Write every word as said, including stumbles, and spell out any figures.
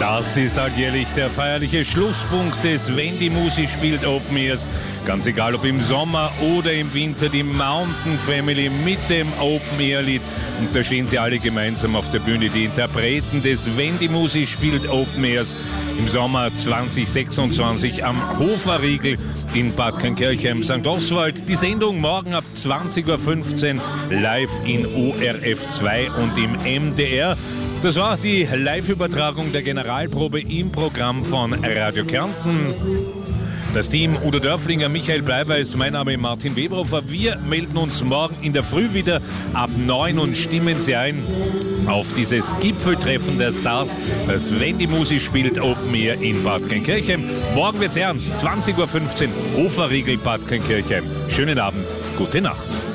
Das ist alljährlich der feierliche Schlusspunkt des Wenn die Musik spielt Open Airs. Ganz egal ob im Sommer oder im Winter, die Mountain Family mit dem Open Air Lied. Und da stehen sie alle gemeinsam auf der Bühne, die Interpreten des Wenn die Musik spielt Open Airs im Sommer zwanzig sechsundzwanzig am Hoferriegel in Bad Krainkirchen, Sankt Oswald. Die Sendung morgen ab zwanzig Uhr fünfzehn live in O R F zwei und im M D R. Das war die Live-Übertragung der Generalprobe im Programm von Radio Kärnten. Das Team Udo Dörflinger, Michael Bleiweiß, mein Name ist Martin Weberhofer. Wir melden uns morgen in der Früh wieder ab neun und stimmen Sie ein auf dieses Gipfeltreffen der Stars, das Wenn die Musik spielt Open Air in Bad Krainkirchen. Morgen wird's ernst, zwanzig Uhr fünfzehn, Hoferriegel Bad Krainkirchen. Schönen Abend, gute Nacht.